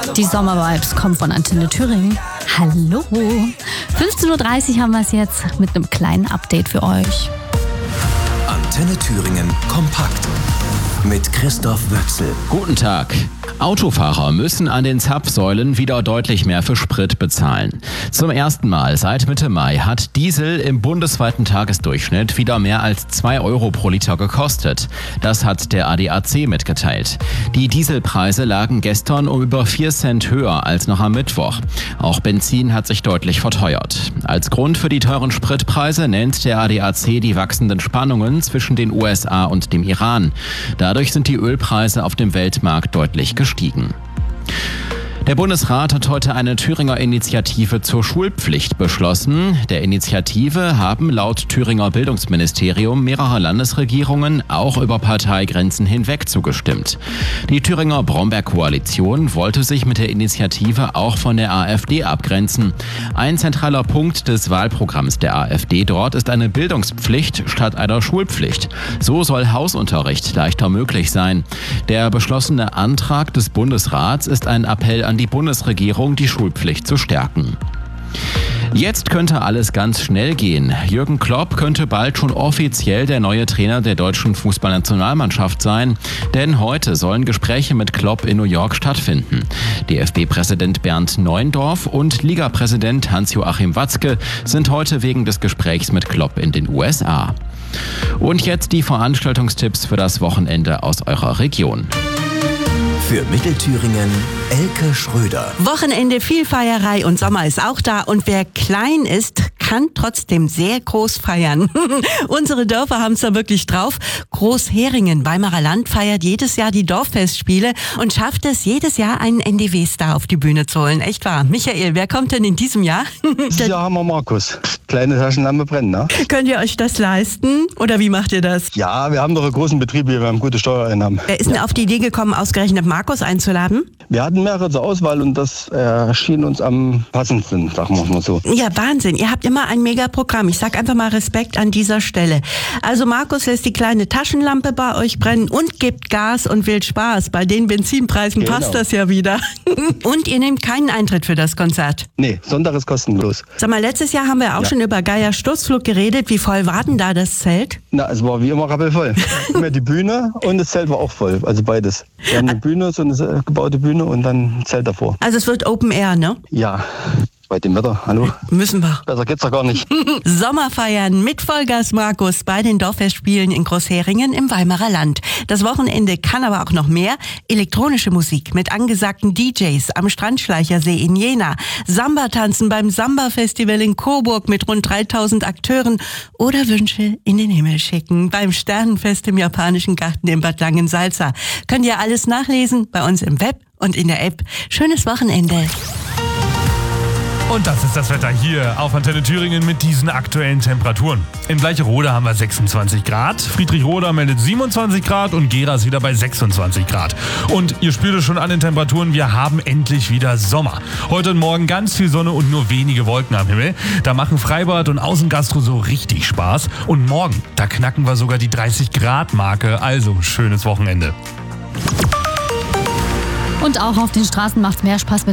Die Sommervibes kommen von Antenne Thüringen. Hallo! 15.30 Uhr haben wir es jetzt mit einem kleinen Update für euch. Antenne Thüringen kompakt mit Christoph Wöchsel. Guten Tag. Autofahrer müssen an den Zapfsäulen wieder deutlich mehr für Sprit bezahlen. Zum ersten Mal seit Mitte Mai hat Diesel im bundesweiten Tagesdurchschnitt wieder mehr als 2 Euro pro Liter gekostet. Das hat der ADAC mitgeteilt. Die Dieselpreise lagen gestern um über 4 Cent höher als noch am Mittwoch. Auch Benzin hat sich deutlich verteuert. Als Grund für die teuren Spritpreise nennt der ADAC die wachsenden Spannungen zwischen den USA und dem Iran. Dadurch sind die Ölpreise auf dem Weltmarkt deutlich gestiegen. Der Bundesrat hat heute eine Thüringer Initiative zur Schulpflicht beschlossen. Der Initiative haben laut Thüringer Bildungsministerium mehrere Landesregierungen auch über Parteigrenzen hinweg zugestimmt. Die Thüringer Brombeer-Koalition wollte sich mit der Initiative auch von der AfD abgrenzen. Ein zentraler Punkt des Wahlprogramms der AfD dort ist eine Bildungspflicht statt einer Schulpflicht. So soll Hausunterricht leichter möglich sein. Der beschlossene Antrag des Bundesrats ist ein Appell an die Bundesregierung, die Schulpflicht zu stärken. Jetzt könnte alles ganz schnell gehen. Jürgen Klopp könnte bald schon offiziell der neue Trainer der deutschen Fußballnationalmannschaft sein. Denn heute sollen Gespräche mit Klopp in New York stattfinden. DFB-Präsident Bernd Neuendorf und Ligapräsident Hans-Joachim Watzke sind heute wegen des Gesprächs mit Klopp in den USA. Und jetzt die Veranstaltungstipps für das Wochenende aus eurer Region. Für Mittelthüringen Elke Schröder. Wochenende, viel Feierei und Sommer ist auch da. Und wer klein ist, kann trotzdem sehr groß feiern. Unsere Dörfer haben es da wirklich drauf. Großheringen, Weimarer Land, feiert jedes Jahr die Dorffestspiele und schafft es jedes Jahr, einen NDW-Star auf die Bühne zu holen. Echt wahr. Michael, wer kommt denn in diesem Jahr? Dieses Jahr haben wir Markus. Kleine Taschenlampe brennen, ne? Könnt ihr euch das leisten? Oder wie macht ihr das? Ja, wir haben doch einen großen Betrieb hier, wir haben gute Steuereinnahmen. Wer ist denn auf die Idee gekommen, ausgerechnet Markus einzuladen? Wir hatten mehrere zur Auswahl und das erschien uns am passendsten, sagen wir mal so. Ja, Wahnsinn. Ihr habt immer ein Mega-Programm. Ich sag einfach mal Respekt an dieser Stelle. Also Markus lässt die kleine Taschenlampe bei euch brennen und gibt Gas und will Spaß. Bei den Benzinpreisen passt das ja wieder. Und ihr nehmt keinen Eintritt für das Konzert? Nee, Sonntag ist kostenlos. Sag mal, letztes Jahr haben wir auch schon über Geier Sturzflug geredet. Wie voll war denn da das Zelt? Na, es war wie immer rappelvoll. Immer die Bühne und das Zelt war auch voll, also beides. Wir haben eine Bühne, so eine gebaute Bühne und dann ein Zelt davor. Also es wird Open Air, ne? Ja. Bei dem Wetter, hallo? Müssen wir. Besser geht's doch gar nicht. Sommerfeiern mit Vollgas Markus bei den Dorffestspielen in Großheringen im Weimarer Land. Das Wochenende kann aber auch noch mehr. Elektronische Musik mit angesagten DJs am Strandschleichersee in Jena. Samba-Tanzen beim Samba-Festival in Coburg mit rund 3000 Akteuren. Oder Wünsche in den Himmel schicken beim Sternenfest im Japanischen Garten in Bad Langensalza. Könnt ihr alles nachlesen bei uns im Web und in der App. Schönes Wochenende. Und das ist das Wetter hier auf Antenne Thüringen mit diesen aktuellen Temperaturen. In Bleicherode haben wir 26 Grad, Friedrichroda meldet 27 Grad und Gera ist wieder bei 26 Grad. Und ihr spürt es schon an den Temperaturen, wir haben endlich wieder Sommer. Heute und morgen ganz viel Sonne und nur wenige Wolken am Himmel. Da machen Freibad und Außengastro so richtig Spaß. Und morgen, da knacken wir sogar die 30 Grad Marke. Also schönes Wochenende. Und auch auf den Straßen macht's mehr Spaß mit